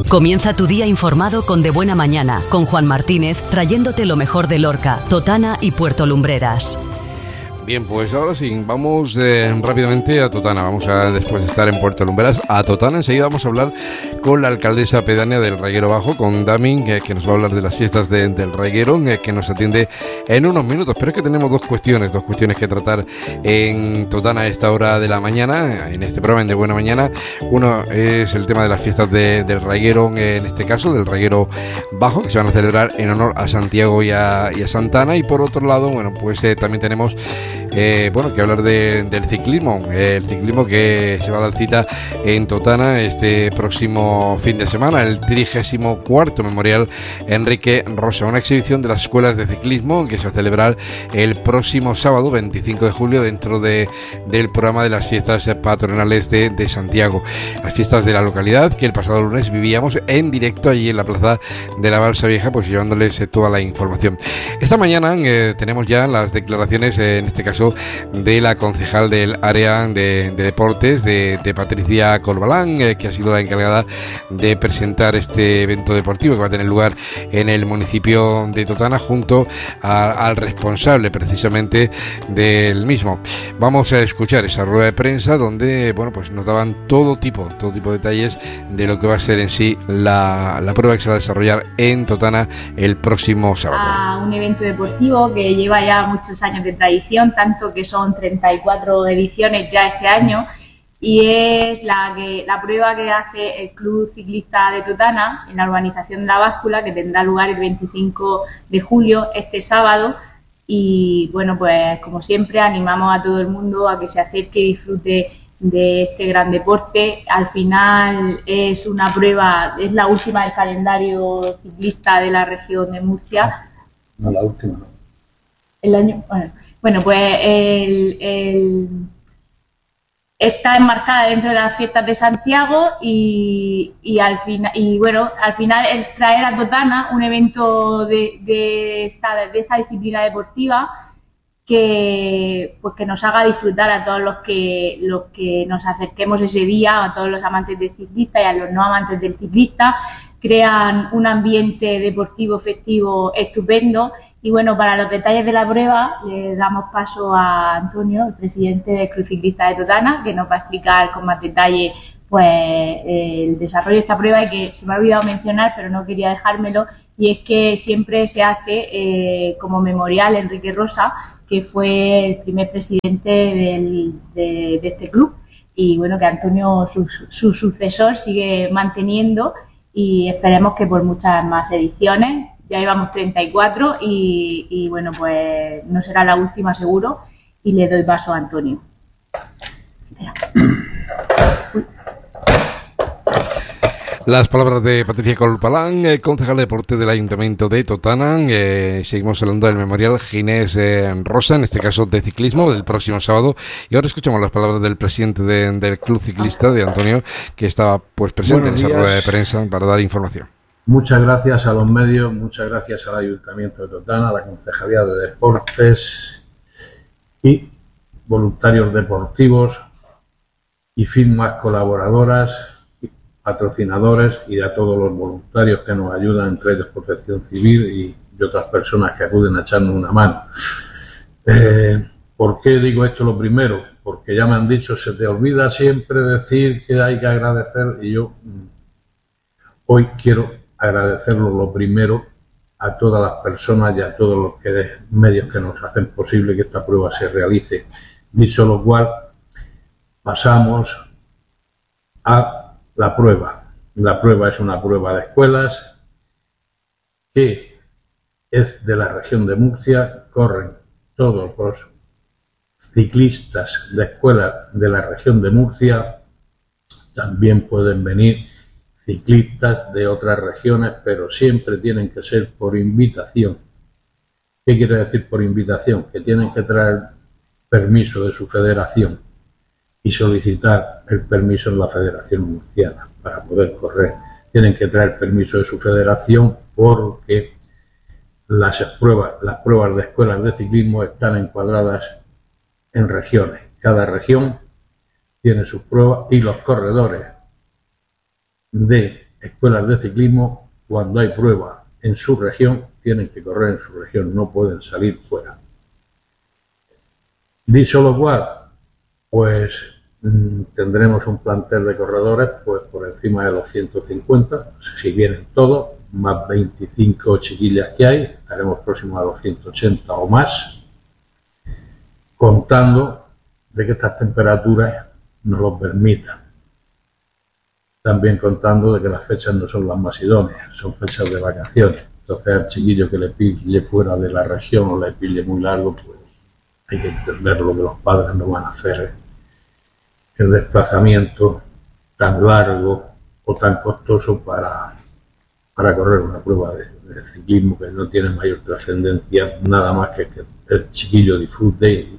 Comienza tu día informado con De Buena Mañana, con Juan Martínez, trayéndote lo mejor de Lorca, Totana y Puerto Lumbreras. Bien, pues ahora sí, vamos rápidamente a Totana. Vamos a, después de estar en Puerto Lumbreras, a Totana. Enseguida vamos a hablar con la alcaldesa pedánea del Reguero Bajo, con Dami, que nos va a hablar de las fiestas del Reguero, que nos atiende en unos minutos. Pero es que tenemos dos cuestiones que tratar en Totana a esta hora de la mañana, en este programa de Buena Mañana. Uno es el tema de las fiestas del Reguero, en este caso, del Reguero Bajo, que se van a celebrar en honor a Santiago y a Santana. Y por otro lado, bueno, pues también tenemos que hablar del ciclismo, el ciclismo que se va a dar cita en Totana este próximo fin de semana, el 34º Memorial Enrique Rosa, una exhibición de las escuelas de ciclismo que se va a celebrar el próximo sábado 25 de julio dentro del programa de las fiestas patronales de Santiago, las fiestas de la localidad que el pasado lunes vivíamos en directo allí en la plaza de la Balsa Vieja, pues llevándoles toda la información. Esta mañana tenemos ya las declaraciones, en este caso de la concejal del área de deportes de Patricia Corbalán, que ha sido la encargada de presentar este evento deportivo que va a tener lugar en el municipio de Totana junto al responsable precisamente del mismo. Vamos a escuchar esa rueda de prensa donde pues nos daban todo tipo de detalles de lo que va a ser en sí la prueba que se va a desarrollar en Totana el próximo sábado. A un evento deportivo que lleva ya muchos años de tradición, tanto que son 34 ediciones ya este año, y es la prueba que hace el Club Ciclista de Totana en la urbanización de La Báscula, que tendrá lugar el 25 de julio, este sábado. Y bueno, pues como siempre animamos a todo el mundo a que se acerque y disfrute de este gran deporte. Al final es una prueba, es la última del calendario ciclista de la región de Murcia. No, la última no. El año, bueno, pues está enmarcada dentro de las fiestas de Santiago y al final es traer a Totana un evento de esta disciplina deportiva que nos haga disfrutar a todos los que nos acerquemos ese día, a todos los amantes del ciclista y a los no amantes del ciclista. Crean un ambiente deportivo festivo estupendo. Y bueno, para los detalles de la prueba le damos paso a Antonio, el presidente del Club Ciclista de Totana, que nos va a explicar con más detalle el desarrollo de esta prueba, y que se me ha olvidado mencionar, pero no quería dejármelo, y es que siempre se hace como memorial Enrique Rosa, que fue el primer presidente de este club, y bueno, que Antonio, su sucesor, sigue manteniendo, y esperemos que por muchas más ediciones. Ya llevamos 34 y bueno, pues no será la última seguro, y le doy paso a Antonio. Las palabras de Patricia Corbalán, concejal de deporte del Ayuntamiento de Totana. Seguimos hablando del Memorial Ginés Rosa, en este caso de ciclismo, del próximo sábado. Y ahora escuchamos las palabras del presidente del Club Ciclista, de Antonio, que estaba presente en esa rueda de prensa para dar información. Muchas gracias a los medios, muchas gracias al Ayuntamiento de Totana, a la Concejalía de Deportes y voluntarios deportivos y firmas colaboradoras, patrocinadores, y a todos los voluntarios que nos ayudan, entre ellos Protección Civil y otras personas que acuden a echarnos una mano. ¿Por qué digo esto lo primero? Porque ya me han dicho, se te olvida siempre decir que hay que agradecer, y yo hoy quiero agradecerlo lo primero a todas las personas y a todos los medios que nos hacen posible que esta prueba se realice. Dicho lo cual, pasamos a la prueba. La prueba es una prueba de escuelas que es de la región de Murcia. Corren todos los ciclistas de escuelas de la región de Murcia. También pueden venir ciclistas de otras regiones, pero siempre tienen que ser por invitación. ¿Qué quiere decir por invitación? Que tienen que traer permiso de su federación y solicitar el permiso en la Federación Murciana para poder correr. Tienen que traer permiso de su federación porque las pruebas de escuelas de ciclismo están encuadradas en regiones. Cada región tiene sus pruebas y los corredores de escuelas de ciclismo, cuando hay prueba en su región, tienen que correr en su región, no pueden salir fuera. Dicho lo cual, pues tendremos un plantel de corredores pues por encima de los 150, si vienen todos, más 25 chiquillas que hay, estaremos próximos a los 180 o más, contando de que estas temperaturas nos lo permitan. También contando de que las fechas no son las más idóneas, son fechas de vacaciones. Entonces al chiquillo que le pille fuera de la región o le pille muy largo, pues hay que entenderlo, que los padres no van a hacer el desplazamiento tan largo o tan costoso para correr una prueba de ciclismo que no tiene mayor trascendencia, nada más que el chiquillo disfrute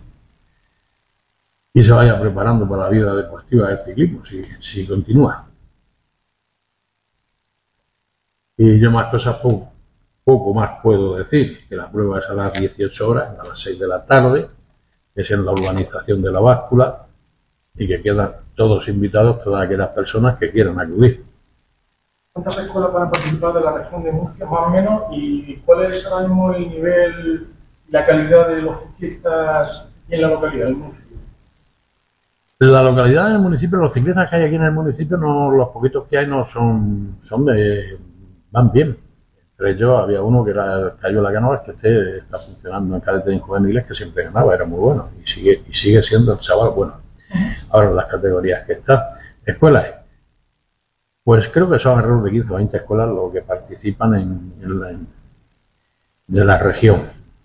y se vaya preparando para la vida deportiva del ciclismo, si continúa. Y yo más cosas poco más puedo decir, que la prueba es a las 18 horas, a las 6 de la tarde, es en la urbanización de la Báscula, y que quedan todos invitados, todas aquellas personas que quieran acudir. ¿Cuántas escuelas van a participar de la región de Murcia, más o menos? ¿Y cuál es ahora mismo el nivel, la calidad de los ciclistas en la localidad del municipio? La localidad del municipio, los ciclistas que hay aquí en el municipio, no, los poquitos que hay no van bien. Entre ellos había uno que era el Cayo La Canoa, que está funcionando en cadetes injuveniles, que siempre ganaba, era muy bueno, y sigue siendo el chaval bueno. Ahora las categorías que está. Escuelas, pues creo que son alrededor de 15 o 20 escuelas los que participan de la región.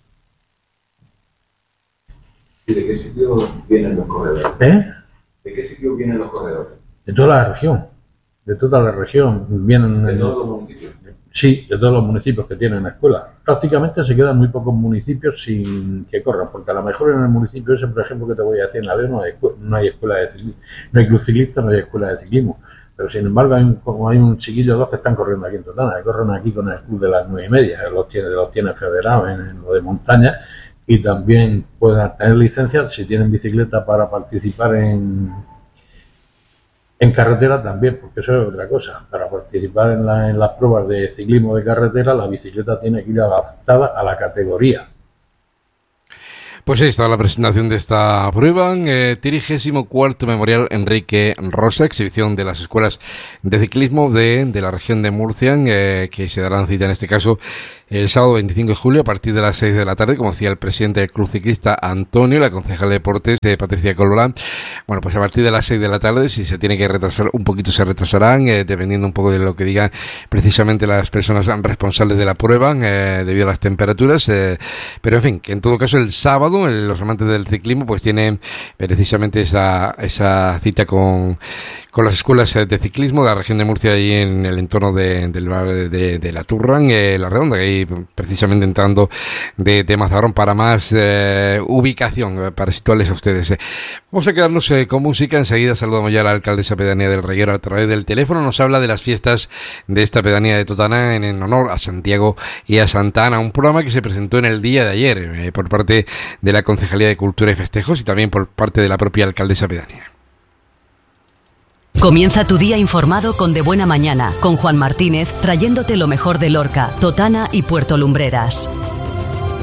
¿Y de qué sitio vienen los corredores? ¿De qué sitio vienen los corredores? De toda la región. De toda la región. Vienen ¿De todos los municipios? Sí, de todos los municipios que tienen escuelas. Prácticamente se quedan muy pocos municipios sin que corran, porque a lo mejor en el municipio ese, por ejemplo, que te voy a decir, en la B no hay escuela de ciclismo, no hay club ciclista, no hay escuela de ciclismo. Pero sin embargo hay un chiquillo o dos que están corriendo aquí en Totana, que corren aquí con el club de las 9:30, los tiene federados en lo de montaña, y también pueden tener licencia si tienen bicicleta para participar en carretera también, porque eso es otra cosa. Para participar en las pruebas de ciclismo de carretera, la bicicleta tiene que ir adaptada a la categoría. Pues ahí está la presentación de esta prueba. 34º Memorial Enrique Rosa, exhibición de las escuelas de ciclismo de la región de Murcia, que se darán cita en este caso el sábado 25 de julio a partir de las 6 de la tarde, como decía el presidente del Club Ciclista Antonio, la concejal de Deportes Patricia Colorán. Bueno, pues a partir de las 6 de la tarde, si se tiene que retrasar un poquito, se retrasarán, dependiendo un poco de lo que digan precisamente las personas responsables de la prueba, debido a las temperaturas. Pero en fin, que en todo caso el sábado los amantes del ciclismo pues tienen precisamente esa cita con las escuelas de ciclismo de la región de Murcia y en el entorno del bar de La Turran, La Redonda, que hay precisamente entrando de Mazarrón para más ubicación, para situarles a ustedes. Vamos a quedarnos con música. Enseguida saludamos ya a la alcaldesa pedánea del Reguero a través del teléfono. Nos habla de las fiestas de esta pedanía de Totana en honor a Santiago y a Santa Ana, un programa que se presentó en el día de ayer por parte de la Concejalía de Cultura y Festejos y también por parte de la propia alcaldesa pedánea. Comienza tu día informado con De Buena Mañana, con Juan Martínez, trayéndote lo mejor de Lorca, Totana y Puerto Lumbreras.